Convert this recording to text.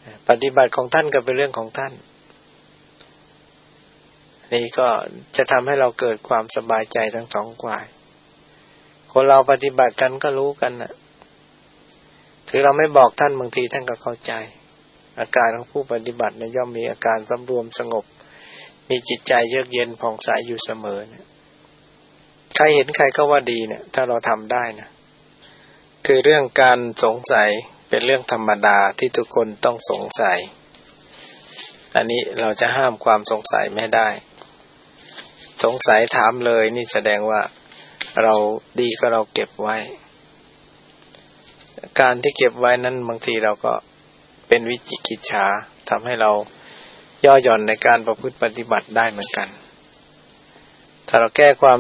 ปฏิบัติของท่านก็เป็นเรื่องของท่านนี่ก็จะทำให้เราเกิดความสบายใจทั้งสองฝ่ายคนเราปฏิบัติกันก็รู้กันนะถึงเราไม่บอกท่านบางทีท่านก็เข้าใจอาการของผู้ปฏิบัติย่อมมีอาการสำรวมสงบมีจิตใจเยือกเย็นผ่องใสอยู่เสมอเนี่ยใครเห็นใครก็ว่าดีเนี่ยถ้าเราทำได้นะคือเรื่องการสงสัยเป็นเรื่องธรรมดาที่ทุกคนต้องสงสัยอันนี้เราจะห้ามความสงสัยไม่ได้สงสัยถามเลยนี่แสดงว่าเราดีก็เราเก็บไว้การที่เก็บไว้นั้นบางทีเราก็เป็นวิจิกิจฉาทำให้เราย่อหย่อนในการประพฤติปฏิบัติได้เหมือนกันถ้าเราแก้ความ